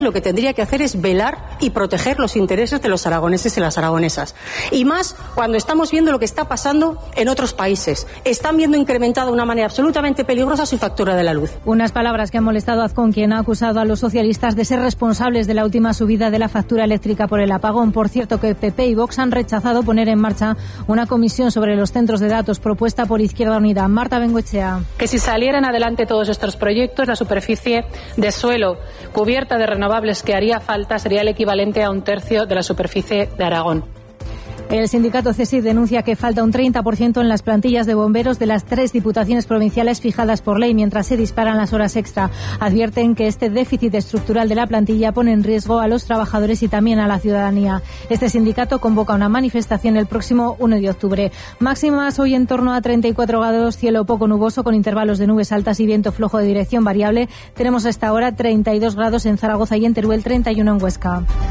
lo que tendría que hacer es velar y proteger los intereses de los aragoneses y las aragonesas. Y más cuando estamos viendo lo que está pasando en otros países. Están viendo incrementada de una manera absolutamente peligrosa su factura de la luz. Unas palabras que han molestado a Azcón, quien ha acusado a los socialistas de ser responsables de la última subida de la factura eléctrica por el apagón. Por cierto, que PP y Vox han rechazado poner en marcha una comisión sobre los centros de datos propuesta por Izquierda Unida. Marta Bengoechea. Que si salieran adelante todos estos proyectos, la superficie de suelo cubierta de renovables que haría falta sería el equivalente a 1/3 de la superficie de Aragón. El sindicato CESIF denuncia que falta un 30% en las plantillas de bomberos de las 3 diputaciones provinciales fijadas por ley, mientras se disparan las horas extra. Advierten que este déficit estructural de la plantilla pone en riesgo a los trabajadores y también a la ciudadanía. Este sindicato convoca una manifestación el próximo 1 de octubre. Máximas hoy en torno a 34 grados, cielo poco nuboso con intervalos de nubes altas y viento flojo de dirección variable. Tenemos hasta ahora 32 grados en Zaragoza y en Teruel, 31 en Huesca.